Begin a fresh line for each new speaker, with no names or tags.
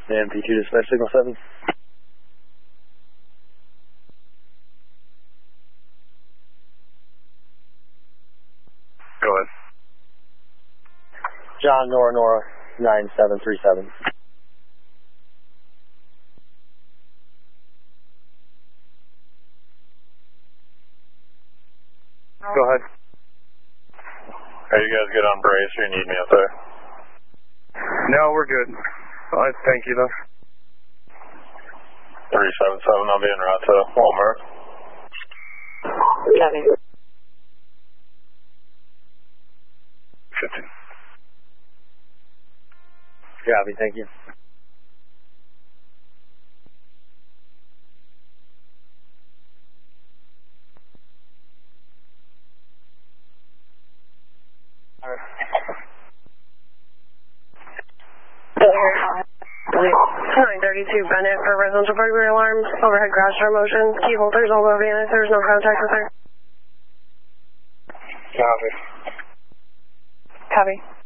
And P2 dispatch signal 7.
Go ahead.
John Nora 9737.
Go ahead. Are you guys good on brace or you need me up there? No, we're good. Thank you though. 377, I'll be en route to Walmart.
Copy.
15.
Copy, thank you.
Alright. 932 Bennett for residential burglary alarm. Overhead garage door motion. Key holders all over van. There's no contact with her.
Copy.
Copy.